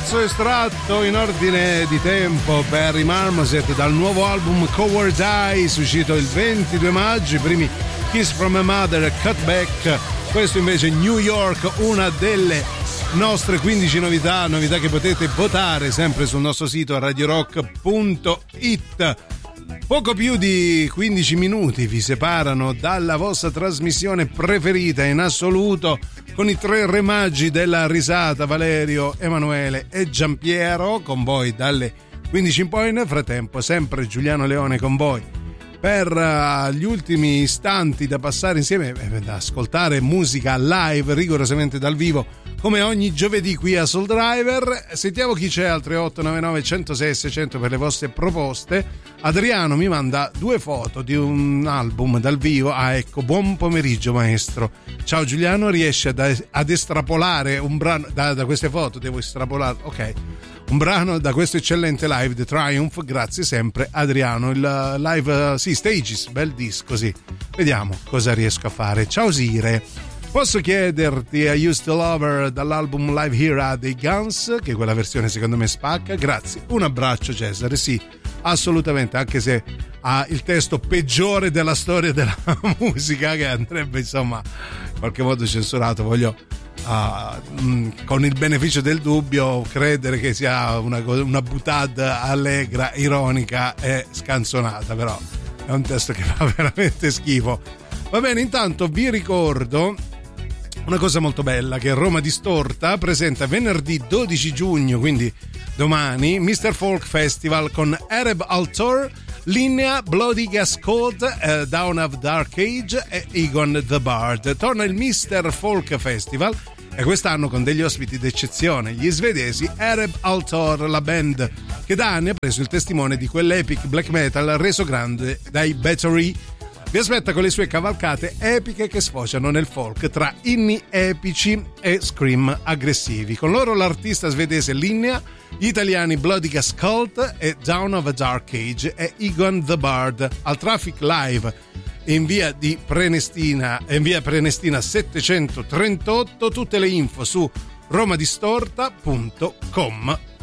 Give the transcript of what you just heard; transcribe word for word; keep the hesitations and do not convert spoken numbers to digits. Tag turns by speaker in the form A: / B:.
A: terzo estratto in ordine di tempo per i Marmoset dal nuovo album Coward Eyes, uscito il ventidue maggio, i primi Kiss from a Mother e Cutback. Questo invece New York, una delle nostre quindici novità, novità che potete votare sempre sul nostro sito radio rock punto it. Poco più di quindici minuti vi separano dalla vostra trasmissione preferita in assoluto, con i tre re magi della risata, Valerio, Emanuele e Giampiero, con voi dalle quindici in poi. Nel frattempo sempre Giuliano Leone con voi per uh, gli ultimi istanti da passare insieme, eh, da ascoltare musica live, rigorosamente dal vivo, come ogni giovedì qui a Soul Driver. Sentiamo chi c'è al tre otto nove nove uno zero sei sei zero zero per le vostre proposte. Adriano mi manda due foto di un album dal vivo. Ah, ecco, buon pomeriggio maestro. Ciao Giuliano, riesci ad, ad estrapolare un brano da, da queste foto? Devo estrapolare, ok, un brano da questo eccellente live, The Triumph. Grazie sempre Adriano. Il live, sì, Stages, bel disco, sì. Vediamo cosa riesco a fare. Ciao Sire, posso chiederti I Used to Love Her dall'album Live Here dei Guns, che quella versione secondo me spacca. Grazie, un abbraccio Cesare. Sì, assolutamente, anche se ha il testo peggiore della storia della musica, che andrebbe insomma in qualche modo censurato. Voglio uh, mh, con il beneficio del dubbio credere che sia una, una boutade allegra, ironica e scanzonata, però è un testo che fa veramente schifo. Va bene, intanto vi ricordo una cosa molto bella, che Roma Distorta presenta venerdì dodici giugno, quindi domani, mister Folk Festival con Arab Altor, Linnea, Bloody Gas Code, uh, Down of Dark Age e Egon the Bard. Torna il mister Folk Festival e quest'anno con degli ospiti d'eccezione, gli svedesi Arab Altor, la band che da anni ha preso il testimone di quell'epic black metal reso grande dai Battery. Vi aspetta con le sue cavalcate epiche che sfociano nel folk, tra inni epici e scream aggressivi. Con loro l'artista svedese Linnea, gli italiani Bloody Gas Cult e Down of a Dark Age e Egon the Bard al Traffic Live in via di Prenestina, in via Prenestina settecentotrentotto. Tutte le info su romadistorta punto com.